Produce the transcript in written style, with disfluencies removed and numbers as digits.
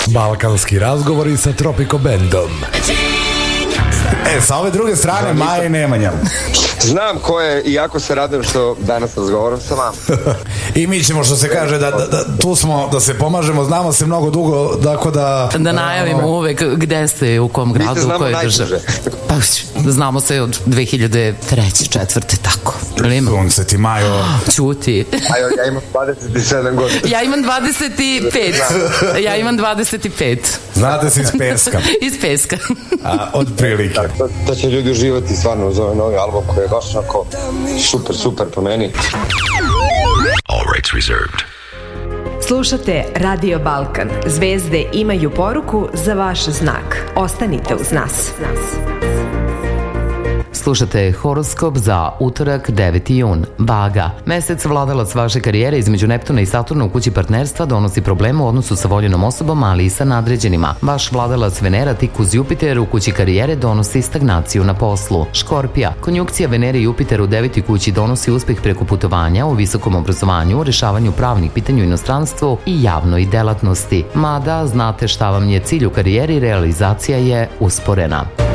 Balkanski razgovori sa Tropico Bandom. Sa ove druge strane Maja i Nemanja. Znam ko je, iako se radujem što danas razgovaram sa vama. I mi ćemo, što se kaže, da tu smo da se pomažemo, znamo se mnogo dugo, tako da... Da najavimo uvek gde ste, u kom gradu, u kojoj državi. Pa znamo se od 2003. 2004. tako. Sunce ti, Majo. Ćuti. Majo, ja imam 27 godina. Ja imam 25. Ja imam 25. Znate se iz Peska. Iz Peska. Od prilike. To će ljudi uživati stvarno uz ovaj novi album koji je baš onako super po meni. All rights reserved. Slušate Radio Balkan. Zvezde imaju poruku za vaš znak. Ostanite uz nas. Slušate horoskop za utorak 9. jun. Vaga. Mesec vladalac vaše karijere između Neptuna i Saturna u kući partnerstva donosi probleme u odnosu sa voljenom osobom, ali i sa nadređenima. Vaš vladalac Venera tik uz Jupiter u kući karijere donosi stagnaciju na poslu. Škorpija. Konjunkcija Venere i Jupiter u 9. kući donosi uspeh preko putovanja, u visokom obrazovanju, rešavanju pravnih pitanja u inostranstvu i javnoj delatnosti. Mada znate šta vam je cilj u karijeri, realizacija je usporena.